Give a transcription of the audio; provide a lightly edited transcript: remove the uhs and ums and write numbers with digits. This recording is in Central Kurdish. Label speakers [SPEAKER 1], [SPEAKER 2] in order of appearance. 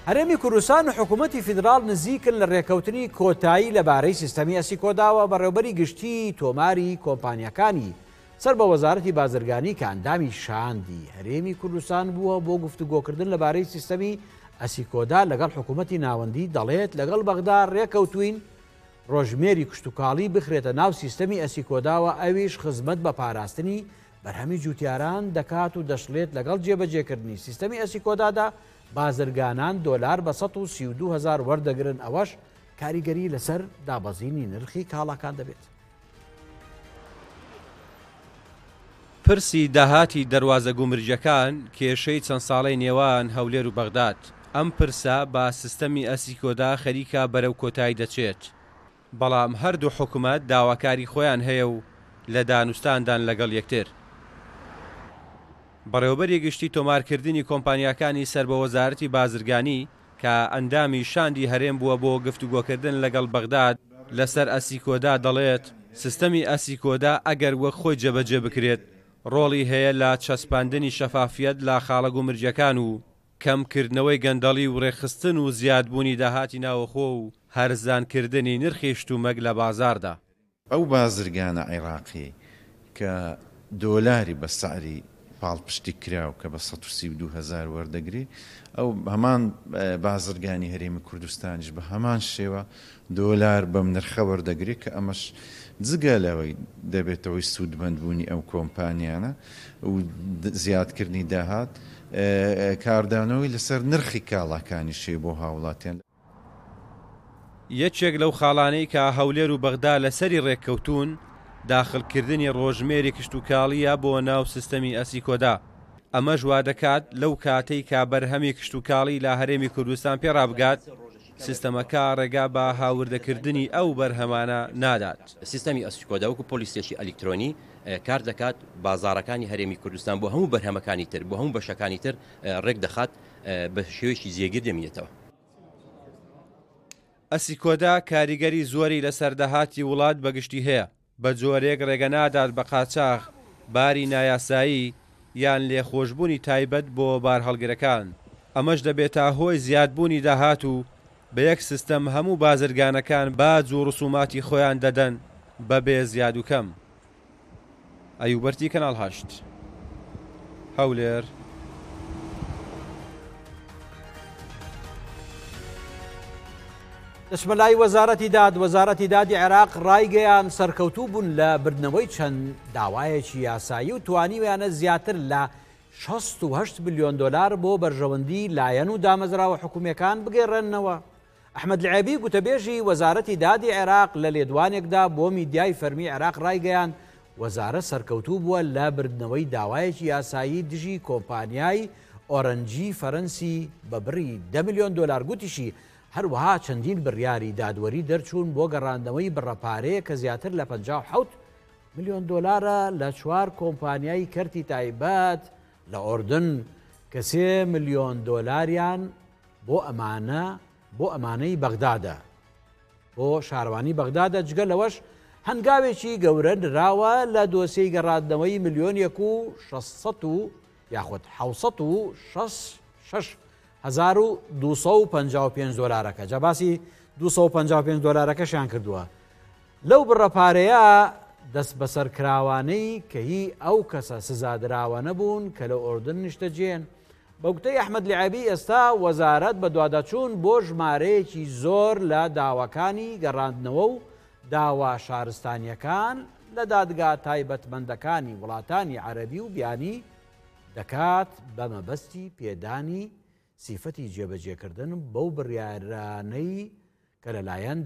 [SPEAKER 1] هەرێمی کوردستان و حکوومەتی فیدراڵ نزیکن لە ڕێکەوتنی کۆتایی لەبارەی سیستەمی ئەسیکۆداوە بەڕێوەبەری گشتی تۆماری کۆمپانیەکانی سەر بە وەزارەتی بازرگانی کە ئەندامی شاندی هەرێمی کوردستان بووە بۆ گفتوگۆکردن لەبارەی سیستەمی ئەسیکۆدا لەگەڵ حکوومەتی ناوەندی دەڵێت لەگەڵ بەغدا ڕێکەوتوین ڕۆژمێری کشتتوکاڵی بخرێتە ناو سیستەمی ئەسیکۆداوە ئەویش خزمەت بە پاراستنی بەرهەمی جوتیاران دەکات و دەشڵێت لەگەڵ جێبەجێکردنی سیستەمی ئەسیکۆدادا بازرگانان دۆلار بە 132,000 وەردەگرن ئەوەش کاریگەری لەسەر دابەزینی نرخی کاڵاکان دەبێت.
[SPEAKER 2] پرسی داهاتی دەواازە گومرجەکان کێشەی چەند ساڵی نێوان هەولێر و بەغداد ئەم پرسە با سیستەمی ئەسیکۆدا خەریکە بەرەو کۆتایی دەچێت بەڵام هەردوو حکوومەت داواکاری خۆیان هەیە و لە دانوستاندان لەگەڵ یەکتر. بەڕێوەبەری گشتی تۆمارکردنی کۆمپانیەکانی سەر بە وەزارەتی بازرگانی کە ئەندامی شاندی هەرێم بووە بۆ گفتوگۆکردن لەگەڵ بەغداد لەسەر ئەسیکۆدا دەڵێت سیستەمی ئەسیکۆدا ئەگەر وەک خۆی جێبەجێ بکرێت ڕۆڵی هەیە لە چەسپاندنی شەفافیەت لە خاڵە گومرجەکان و کەمکردنەوەی گەندەڵی و ڕێخستن و زیادبوونی داهاتی ناوەخۆ و هەرزانکردنی نرخی شتومەک لە بازاردا.
[SPEAKER 3] ئەو بازرگانە عێراقی کە دۆلاری بە سعری پاڵپشتی کراو کە بە 132,000 وەردەگری ئەو هەمان بازرگانی هەرێمی کوردستانیش بە هەمان شێوە دۆلار بەم نرخە وەردەگری کە ئەمەش جگە لەوەی دەبێتەوەی سوودمەندبوونی ئەو کۆمپانیانە و زیادکردنی داهات کاردانەوەی لەسەر نرخی کاڵاکانی شێ بۆ هاوڵاتیان.
[SPEAKER 2] یەکێک لەو خاڵانەی کە هەولێر و بەغدا لەسەری ڕێککەوتون داخلکردنی ڕۆژمێری کشتتوکاڵیە بۆ ناو سیستەمی ئەسیکۆدا. ئەمە ژوا دەکات لەو کاتەی کا بەرهەمی کشتتوکاڵی لە هەرێمی کوردستان پێڕابگات سیستەمەکە ڕێگا بە هاوردەکردنی ئەو بەرهەمانە نادات.
[SPEAKER 4] سیستەمی ئەسیکۆدا وەکو پۆلیسێکی ئەلکترۆنی کار دەکات بازارەکانی هەرێمی کوردستان بۆ هەموو بەرهەمەکانی تر بۆ هەموو بەشەکانی تر ڕێک دەخات بە شێوەیەکی جێگیر دەمێتەوە.
[SPEAKER 2] ئەسیکۆدا کاریگەری زۆری لە سەردەهاتی وڵات بەگشتی هەیە بە جۆرێک ڕێگە نادات بە قاچاغ باری نایاسایی یان لێخۆشببوونی تایبەت بۆ بار هەڵگرەکان. ئەمەش دەبێتە هۆی زیادبوونی داهات و بە یەک سیستەم هەموو بازرگانەکان باج و ڕسوماتی خۆیان دەدەن بەبێ زیاد و کەم. ئەیوبەرتی کەناڵ 8 هەولێر.
[SPEAKER 1] دەشمەلای وەزارەتی دادی عێراق ڕایگەیان سەرکەوتوو بوون لە بردنەوەی چەند داوایەکی یاسایی و توانیویانە زیاتر لە 68 ملیۆن دۆلار بۆ بەرژەوەندی لایەن و دامەزراوە حکوومیەکان بگەڕێنەوە. ئەحمەد العێبی گوتەبێژی وەزارەتی دادی عێراق لە لێدوانێکدا بۆ میدیای فەرمی عێراق ڕایگەیان وەزارە سەرکەوتوو بووە لە بردنەوەی داوایەکی یاسایی دژی کۆمپانیای ئۆرەنجی فەرەنسی بە بڕی 10 ملیۆن دۆلار. گوتیشی هەروەها چەندین بڕیاری دادوەری دەرچوون بۆ گەڕاندنەوەی بڕەپارەیە کە زیاتر لە 57 ملیۆن دۆلارە لە 4 کۆمپانیای کەرتی تایبەت لە ئوردن کە 3 ملیۆن دۆلاریان بۆ ئەمانەی بەغدادە بۆ شارەوانی بەغدادە. جگە لەوەش هەنگاوێکی گەورە نراوە لە دۆسیەی گەڕاندنەوەی ملیۆن 766,255 دۆلارەکە. جاباسی 255 دۆلارەکەشیان کردووە. لەو بڕەپارەیە دەست بەسەرکراوانەی کە هی ئەو کەسە سزادراوە نەبوون کە لە ئوردن نیشتەجێن. بە گوتەی ئەحمەد العێبی ئێستا وەزارەت بە دواداچوون بۆ ژمارەیەکی زۆر لە داواکانی گەڕاندنەوە و داوا شارستانیەکان لە دادگا تایبەتمەندەکانی وڵاتانی عەرەبی و بیانی دەکات بە مەبەستی پێدانی سیفەتی جێبەجێکردن بەو بڕیارانەی کە لەلایەن